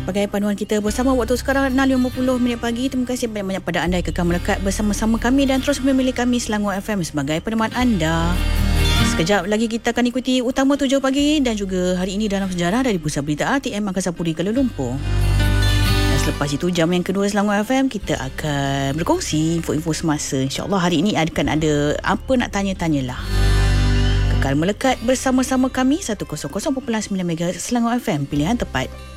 Sebagai panduan kita bersama waktu sekarang 6.50 pagi. Terima kasih banyak-banyak pada anda yang kekal melekat bersama-sama kami dan terus memilih kami Selangor FM sebagai peneman anda. Sekejap lagi kita akan ikuti utama 7 pagi dan juga hari ini dalam sejarah dari Pusat Berita RTM Angkasa Puri Kuala Lumpur. Dan selepas itu jam yang kedua Selangor FM kita akan berkongsi info-info semasa. InsyaAllah hari ini akan ada apa nak tanya-tanyalah. Kekal melekat bersama-sama kami 100.9 MHz Selangor FM, pilihan tepat.